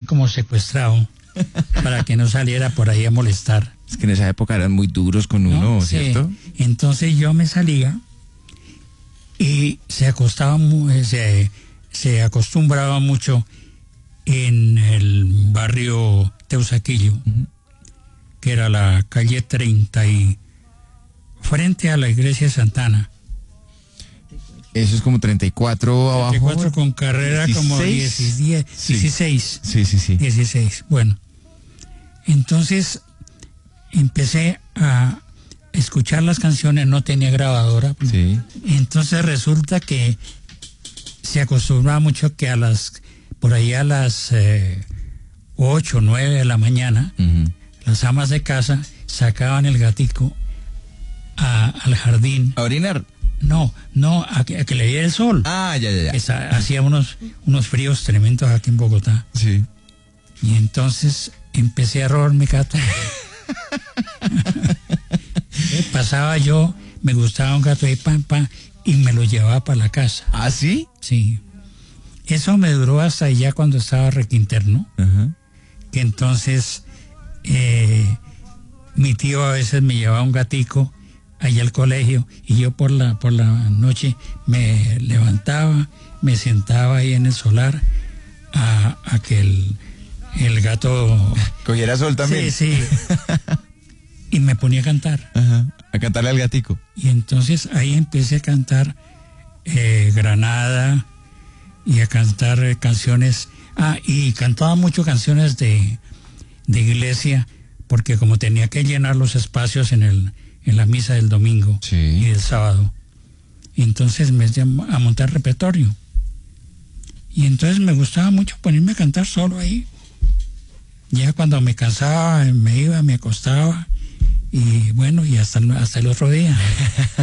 como secuestrado para que no saliera por ahí a molestar. Es que en esa época eran muy duros con uno, ¿No? ¿cierto? Sí. Entonces yo me salía y se acostumbraba mucho en el barrio Teusaquillo, que era la calle 30 y frente a la iglesia de Santana. Eso es como 34 abajo. 34 con carrera 16. como 16. Sí. 16. Bueno, entonces empecé a escuchar las canciones, no tenía grabadora. Sí. Entonces resulta que se acostumbraba mucho que por ahí a las 8 o 9 de la mañana, las amas de casa sacaban el gatico al jardín. ¿A orinar? No, a que le diera el sol. Ah, ya. Hacía unos fríos tremendos aquí en Bogotá. Sí. Y entonces empecé a robar mi gato. Pasaba yo, me gustaba un gato ahí, y me lo llevaba para la casa. ¿Ah, sí? Sí. Eso me duró hasta ya cuando estaba requinterno. Ajá. Que entonces mi tío a veces me llevaba un gatico allá al colegio y yo por la noche me levantaba, me sentaba ahí en el solar a que el gato ¿Cogiera sol también? Sí. Y me ponía a cantar. Ajá. A cantarle al gatico. Y entonces ahí empecé a cantar Granada y a cantar canciones. Y cantaba mucho canciones de iglesia, porque como tenía que llenar los espacios en la misa del domingo y del sábado, entonces me empecé a montar repertorio. Y entonces me gustaba mucho ponerme a cantar solo ahí. Ya cuando me cansaba, me iba, me acostaba, y bueno, y hasta el otro día.